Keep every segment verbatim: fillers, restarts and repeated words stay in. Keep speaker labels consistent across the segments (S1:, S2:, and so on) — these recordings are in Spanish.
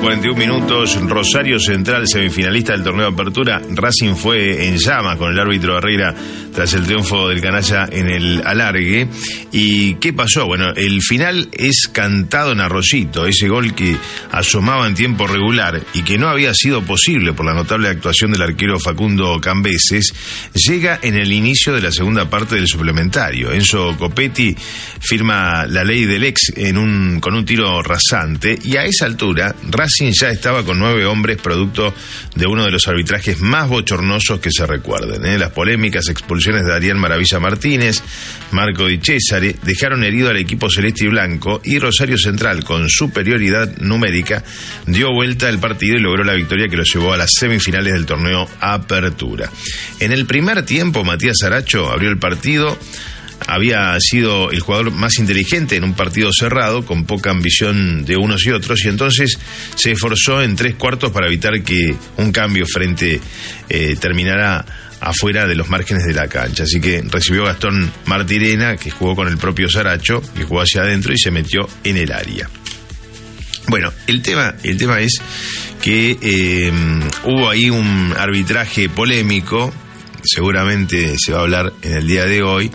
S1: cuarenta y un minutos, Rosario Central, semifinalista del torneo de apertura. Racing fue en llamas con el árbitro Herrera tras el triunfo del canalla en el alargue. ¿Y qué pasó? Bueno, el final es cantado en Arroyito, ese gol que asomaba en tiempo regular y que no había sido posible por la notable actuación del arquero Facundo Cambeses, llega en el inicio de la segunda parte del suplementario. Enzo Copetti firma la ley del ex en un, con un tiro rasante, y a esa altura Racing ya estaba con nueve hombres, producto de uno de los arbitrajes más bochornosos que se recuerden, ¿eh? Las polémicas expulsiones de Ariel Maravilla Martínez, Marco Di Cesare dejaron herido al equipo celeste y blanco, y Rosario Central, con superioridad numérica, dio vuelta al partido y logró la victoria que lo llevó a las semifinales del torneo Apertura. En el primer tiempo, Matías Aracho abrió el partido. Había sido el jugador más inteligente en un partido cerrado, con poca ambición de unos y otros, y entonces se esforzó en tres cuartos para evitar que un cambio frente eh, terminara afuera de los márgenes de la cancha. Así que recibió Gastón Martirena, que jugó con el propio Saracho, que jugó hacia adentro y se metió en el área. Bueno, el tema, el tema es que eh, hubo ahí un arbitraje polémico, seguramente se va a hablar en el día de hoy.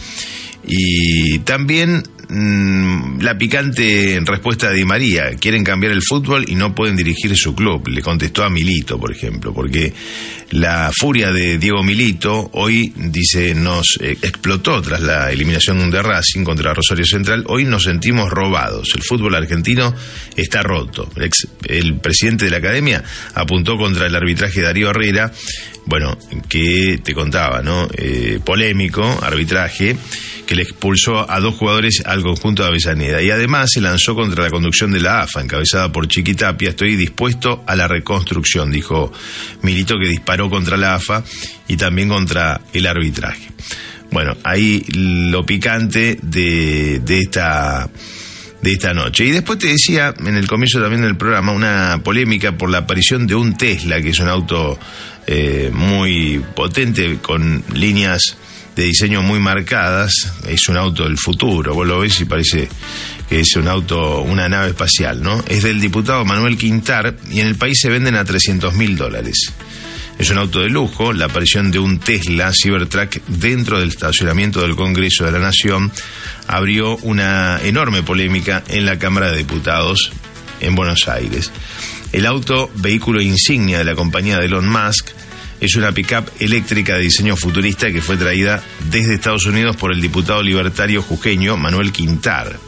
S1: Y también mmm, la picante respuesta de Di María: quieren cambiar el fútbol y no pueden dirigir su club. Le contestó a Milito, por ejemplo, porque la furia de Diego Milito hoy, dice, nos eh, explotó tras la eliminación de Racing contra Rosario Central. Hoy nos sentimos robados. El fútbol argentino está roto. El, ex, el presidente de la academia apuntó contra el arbitraje de Darío Herrera, bueno, que te contaba, ¿no? Eh, polémico arbitraje que le expulsó a dos jugadores al conjunto de Avellaneda, y además se lanzó contra la conducción de la A F A, encabezada por Chiqui Tapia. Estoy dispuesto a la reconstrucción, dijo Milito, que disparó contra la A F A y también contra el arbitraje. Bueno, ahí lo picante de, de esta... de esta noche. Y después te decía, en el comienzo también del programa, una polémica por la aparición de un Tesla, que es un auto eh, muy potente, con líneas de diseño muy marcadas. Es un auto del futuro, vos lo ves y parece que es un auto, una nave espacial, ¿no? Es del diputado Manuel Quintar, y en el país se venden a trescientos mil dólares. Es un auto de lujo. La aparición de un Tesla Cybertruck dentro del estacionamiento del Congreso de la Nación abrió una enorme polémica en la Cámara de Diputados en Buenos Aires. El auto, vehículo insignia de la compañía de Elon Musk, es una pick-up eléctrica de diseño futurista que fue traída desde Estados Unidos por el diputado libertario jujeño Manuel Quintar.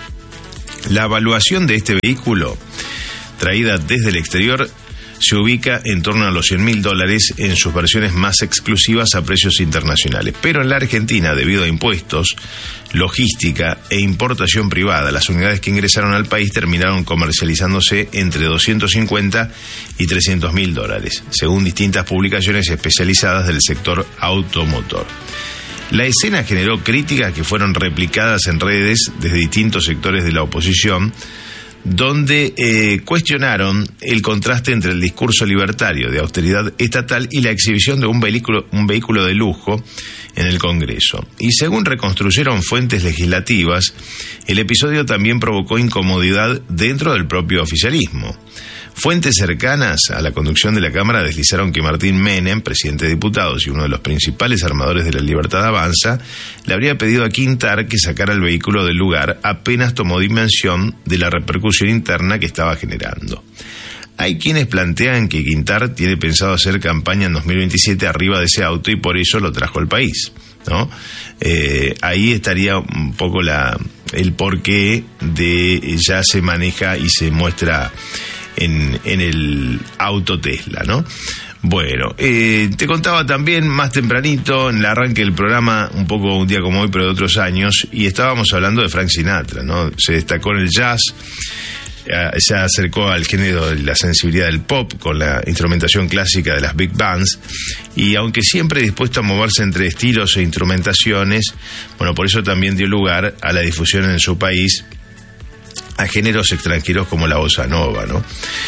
S1: La evaluación de este vehículo, traída desde el exterior, se ubica en torno a los cien mil dólares en sus versiones más exclusivas a precios internacionales. Pero en la Argentina, debido a impuestos, logística e importación privada, las unidades que ingresaron al país terminaron comercializándose entre doscientos cincuenta y trescientos mil dólares, según distintas publicaciones especializadas del sector automotor. La escena generó críticas que fueron replicadas en redes desde distintos sectores de la oposición, donde eh, cuestionaron el contraste entre el discurso libertario de austeridad estatal y la exhibición de un vehículo, un vehículo de lujo en el Congreso. Y según reconstruyeron fuentes legislativas, el episodio también provocó incomodidad dentro del propio oficialismo. Fuentes cercanas a la conducción de la Cámara deslizaron que Martín Menem, presidente de diputados y uno de los principales armadores de la Libertad Avanza, le habría pedido a Quintar que sacara el vehículo del lugar apenas tomó dimensión de la repercusión interna que estaba generando. Hay quienes plantean que Quintar tiene pensado hacer campaña en dos mil veintisiete arriba de ese auto y por eso lo trajo al país, ¿no? Eh, ahí estaría un poco la el porqué de ya se maneja y se muestra en, en el auto Tesla, ¿no? Bueno, eh, te contaba también más tempranito en el arranque del programa, un poco un día como hoy, pero de otros años, y estábamos hablando de Frank Sinatra, ¿no? Se destacó en el jazz, eh, se acercó al género de la sensibilidad del pop con la instrumentación clásica de las big bands, y aunque siempre dispuesto a moverse entre estilos e instrumentaciones, bueno, por eso también dio lugar a la difusión en su país a géneros extranjeros como la bossa nova, ¿no?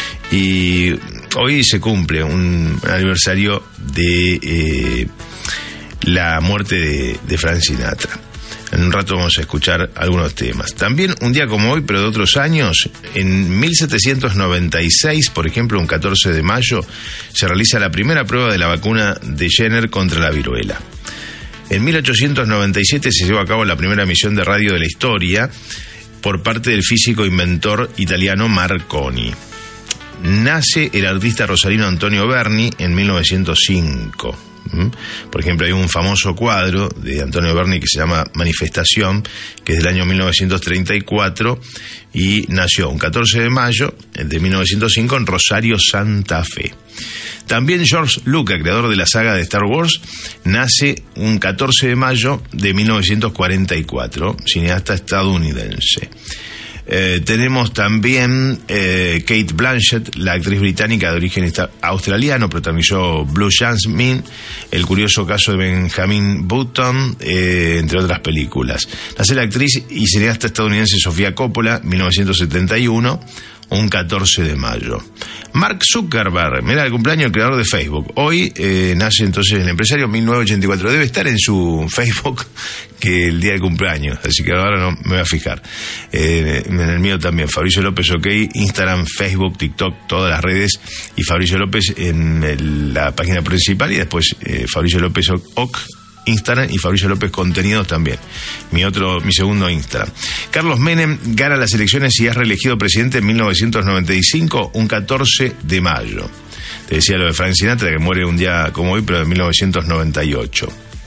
S1: Y hoy se cumple un aniversario de eh, la muerte de, de Frank Sinatra. En un rato vamos a escuchar algunos temas. También un día como hoy, pero de otros años, en mil setecientos noventa y seis, por ejemplo, un catorce de mayo, se realiza la primera prueba de la vacuna de Jenner contra la viruela. En mil ochocientos noventa y siete se llevó a cabo la primera emisión de radio de la historia por parte del físico inventor italiano Marconi. Nace el artista rosarino Antonio Berni en mil novecientos cinco. Por ejemplo, hay un famoso cuadro de Antonio Berni que se llama Manifestación, que es del año mil novecientos treinta y cuatro y nació un catorce de mayo de mil novecientos cinco en Rosario, Santa Fe. También George Lucas, creador de la saga de Star Wars, nace un catorce de mayo de mil novecientos cuarenta y cuatro, cineasta estadounidense. Eh, tenemos también eh, Kate Blanchett, la actriz británica de origen australiano, protagonizó Blue Jasmine, El curioso caso de Benjamin Button, eh, entre otras películas. Nace la actriz y cineasta estadounidense Sofía Coppola, mil novecientos setenta y uno, un catorce de mayo. Mark Zuckerberg, mira, el cumpleaños del creador de Facebook. Hoy eh, nace entonces el empresario, mil novecientos ochenta y cuatro. Debe estar en su Facebook que el día del cumpleaños, así que ahora no me voy a fijar. Eh, en el mío también, Fabricio López OK, Instagram, Facebook, TikTok, todas las redes, y Fabricio López en el, la página principal, y después eh, Fabricio López OK, Instagram, y Fabricio López Contenidos también, mi otro, mi segundo Instagram. Carlos Menem gana las elecciones y es reelegido presidente en mil novecientos noventa y cinco, un catorce de mayo. Te decía lo de Frank Sinatra, que muere un día como hoy, pero en mil novecientos noventa y ocho.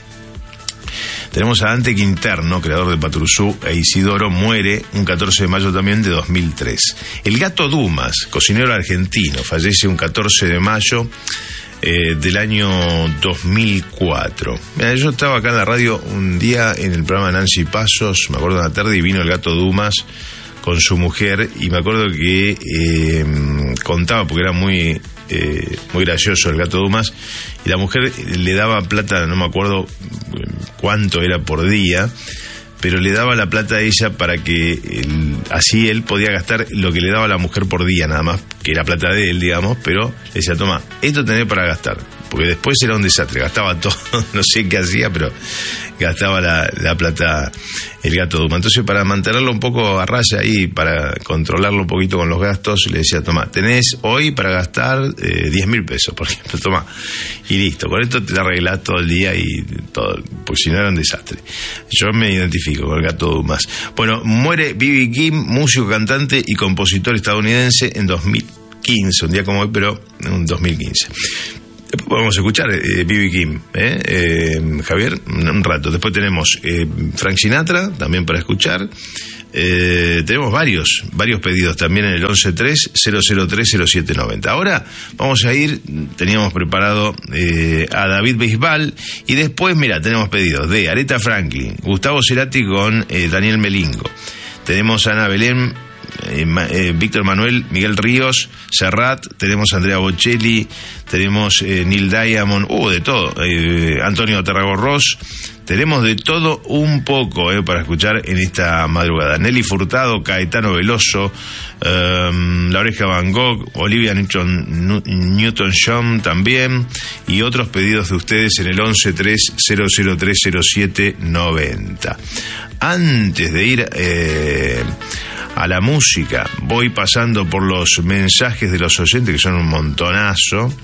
S1: Tenemos a Dante Quinterno, creador de Patrusú e Isidoro, muere un catorce de mayo también de dos mil tres. El Gato Dumas, cocinero argentino, fallece un catorce de mayo Eh, del año dos mil cuatro. Mira, yo estaba acá en la radio un día en el programa de Nancy Pasos, me acuerdo de la tarde, y vino el Gato Dumas con su mujer, y me acuerdo que eh, contaba, porque era muy eh, muy gracioso el Gato Dumas, y la mujer le daba plata, no me acuerdo cuánto era por día, pero le daba la plata a ella para que él, así él podía gastar lo que le daba la mujer por día nada más, que era plata de él, digamos, pero le decía, toma, esto tenés para gastar, porque después era un desastre, gastaba todo, no sé qué hacía, pero gastaba la, la plata el Gato Dumas. Entonces, para mantenerlo un poco a raya y para controlarlo un poquito con los gastos, le decía, toma, tenés hoy para gastar eh, diez mil pesos, por ejemplo, toma, y listo, con esto te arreglás todo el día y todo, porque si no era un desastre. Yo me identifico con el Gato Dumas. Bueno, muere B B King, músico, cantante y compositor estadounidense en dos mil quince, un día como hoy, pero en dos mil quince. Después podemos escuchar B B eh, King, ¿eh? Eh, Javier, un rato. Después tenemos eh, Frank Sinatra, también para escuchar. Eh, tenemos varios, varios pedidos también en el once tres cero cero tres cero siete noventa. Ahora vamos a ir, teníamos preparado eh, a David Bisbal, y después, mira, tenemos pedidos de Aretha Franklin, Gustavo Cerati con eh, Daniel Melingo. Tenemos a Ana Belén, Eh, eh, Víctor Manuel, Miguel Ríos, Serrat, tenemos a Andrea Bocelli, tenemos eh, Neil Diamond, uh, de todo, eh, Antonio Tarragorros, tenemos de todo un poco eh, para escuchar en esta madrugada. Nelly Furtado, Caetano Veloso, eh, La Oreja Van Gogh, Olivia Newton, Newton-John también, y otros pedidos de ustedes en el once tres cero cero tres cero siete noventa. Antes de ir eh, a la música, voy pasando por los mensajes de los oyentes, que son un montonazo.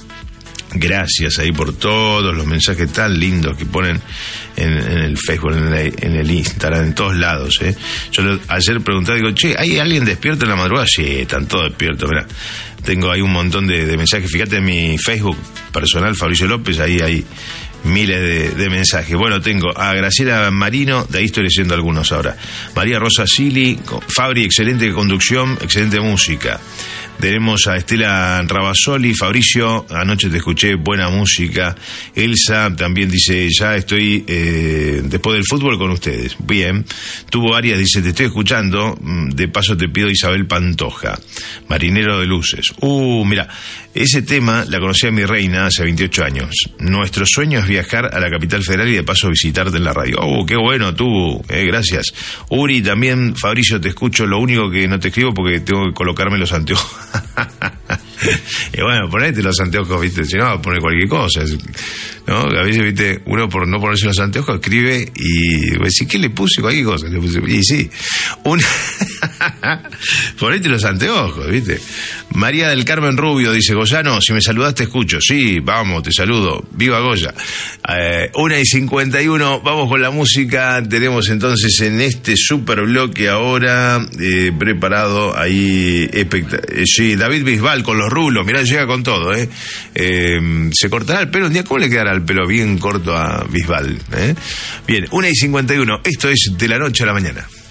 S1: Gracias ahí por todos los mensajes tan lindos que ponen en, en el Facebook, en el, en el Instagram, en todos lados, ¿eh? Yo lo, ayer preguntaba, digo, che, ¿hay alguien despierto en la madrugada? Sí, están todos despiertos, mirá. Tengo ahí un montón de, de mensajes. Fíjate en mi Facebook personal, Fabricio López, ahí hay miles de, de mensajes. Bueno, tengo a Graciela Marino, de ahí estoy leyendo algunos ahora. María Rosa Sili, Fabri, excelente conducción, excelente música. Tenemos a Estela Rabasoli, Fabricio, anoche te escuché, buena música. Elsa también dice, ya estoy eh, después del fútbol con ustedes. Bien. Tuvo Arias, dice, te estoy escuchando, de paso te pido Isabel Pantoja, Marinero de Luces. Uh, mira, ese tema la conocí a mi reina hace veintiocho años. Nuestro sueño es viajar a la capital federal y de paso visitarte en la radio. Oh, qué bueno tú, eh, gracias. Uri, también, Fabricio, te escucho, lo único que no te escribo porque tengo que colocarme los anteojos. Y bueno, ponete los anteojos, viste, si no, pone cualquier cosa, ¿no? A veces, viste, uno por no ponerse los anteojos escribe y decís, ¿qué le puse? Cualquier cosa. Le puse, y sí, una... ponete los anteojos, viste. María del Carmen Rubio dice, Goyano, si me saludaste escucho. Sí, vamos, te saludo. Viva Goya. Eh, una y cincuenta y uno, vamos con la música. Tenemos entonces en este super bloque ahora eh, preparado ahí, espect- eh, sí, David Bisbal con los rulos, mirá, llega con todo, ¿eh? eh se cortará el pelo un día, ¿cómo le quedará el pelo bien corto a Bisbal? ¿eh? Bien, una y cincuenta y uno, esto es De la Noche a la Mañana.